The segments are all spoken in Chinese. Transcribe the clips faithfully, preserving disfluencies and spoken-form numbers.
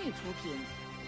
出品。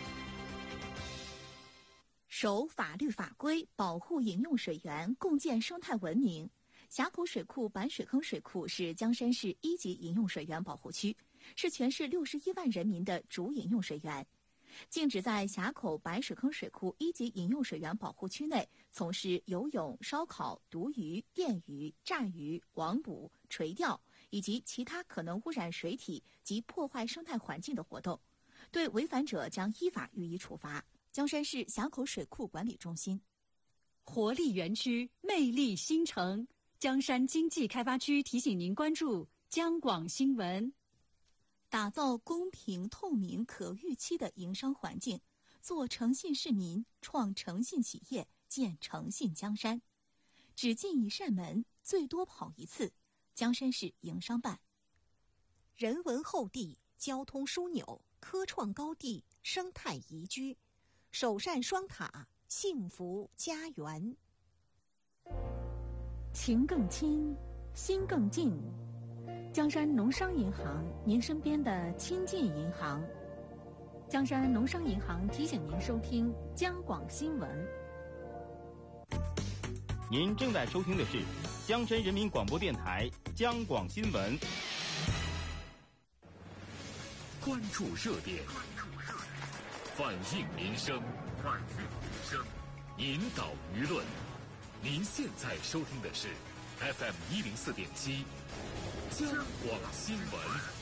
守法律法规，保护饮用水源，共建生态文明。峡口水库板水坑水库是江山市一级饮用水源保护区，是全市六十一万人民的主饮用水源。禁止在峡口白水坑水库一级饮用水源保护区内从事游泳、烧烤、毒鱼、电鱼、炸鱼、网捕、垂钓以及其他可能污染水体及破坏生态环境的活动，对违反者将依法予以处罚。江山市峡口水库管理中心。 活力园区，魅力新城，江山经济开发区提醒您关注江广新闻。 打造公平、透明、可预期的营商环境，做诚信市民，创诚信企业，建诚信江山。只进一扇门，最多跑一次。江山市营商办。 人文厚地，交通枢纽，科创高地，生态宜居，首善双塔，幸福家园。 情更亲，心更近。江山农商银行，您身边的亲近银行。江山农商银行提醒您收听江广新闻。 您正在收听的是江山人民广播电台江广新闻。 关注热点，反映民生，反映民生，引导舆论。您现在收听的是 F M 一零四点七。江广新闻。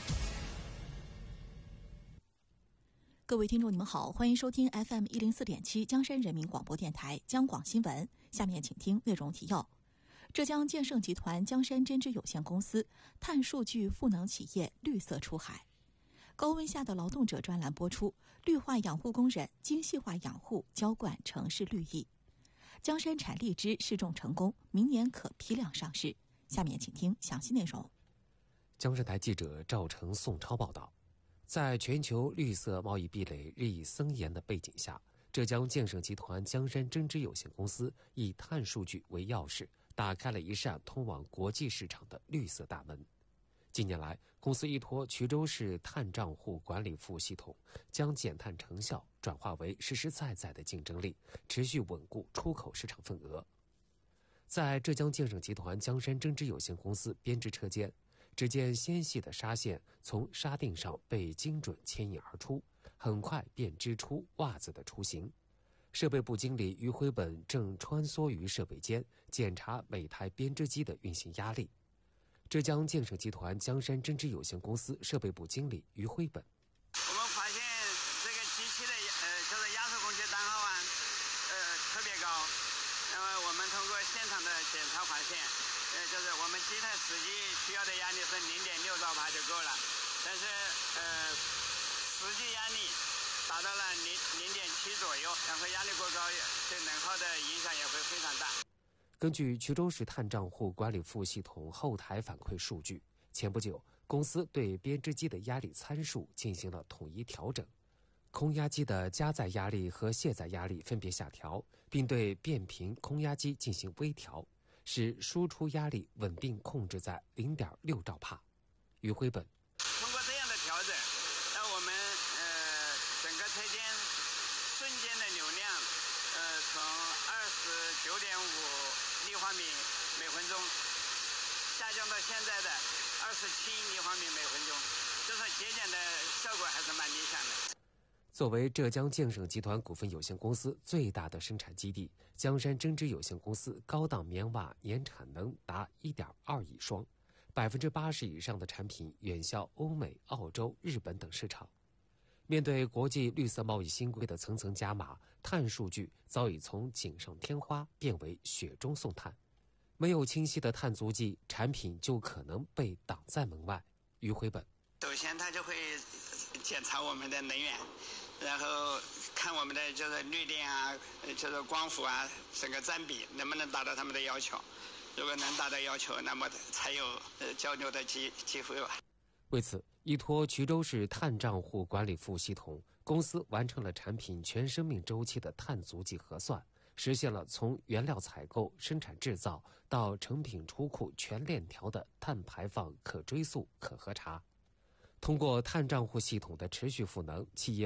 各位听众，你们好，欢迎收听 F M 一零四点七江山人民广播电台江广新闻。下面请听内容提要：浙江建盛集团江山针织有限公司碳数据赋能企业绿色出海。高温下的劳动者专栏播出，绿化养护工人精细化养护，浇灌城市绿意。江山产荔枝试种成功，明年可批量上市。下面请听详细内容。 江山台记者赵成、宋超报道，在全球绿色贸易壁垒日益森严的背景下，浙江建盛集团江山针织有限公司以碳数据为钥匙，打开了一扇通往国际市场的绿色大门。近年来，公司依托衢州市碳账户管理服务系统，将减碳成效转化为实实在在的竞争力，持续稳固出口市场份额。在浙江建盛集团江山针织有限公司编织车间，只见纤细的纱线从纱锭上被精准牵引而出，很快便织出袜子的雏形。设备部经理于辉本正穿梭于设备间，检查每台编织机的运行压力。浙江建盛集团江山针织有限公司设备部经理于辉本： 我们发现这个机器的呃，就是压缩空气单号啊，呃，特别高。那么我们通过现场的检查发现，呃，就是我们机台实际需要的压力是零点六兆帕就够了，但是呃，实际压力达到了零零点七左右，然后压力过高，对能耗的影响也会非常大。 根据衢州市碳账户管理服务系统后台反馈数据，前不久，公司对编织机的压力参数进行了统一调整，空压机的加载压力和卸载压力分别下调，并对变频空压机进行微调，使输出压力稳定控制在 零点六兆帕。于辉本： 通过这样的调整，让我们呃整个车间瞬间的流量呃从二十九点五立方米每分钟下降到现在的二十七立方米每分钟，这是节俭的效果还是蛮理想的。 作为浙江建盛集团股份有限公司最大的生产基地，江山针织有限公司高档棉袜年产能达 一点二亿双，百分之八十以上的产品远销欧美、澳洲、日本等市场。面对国际绿色贸易新规的层层加码，碳数据早已从锦上添花变为雪中送炭。没有清晰的碳足迹，产品就可能被挡在门外。于辉本： 首先他就会检查我们的能源，然后看我们的就是绿电啊，就是光伏啊，整个占比能不能达到他们的要求。如果能达到要求，那么才有呃交流的机机会吧。 为此，依托衢州市碳账户管理服务系统，公司完成了产品全生命周期的碳足迹核算，实现了从原料采购、生产制造到成品出库全链条的碳排放可追溯、可核查。通过碳账户系统的持续赋能，企业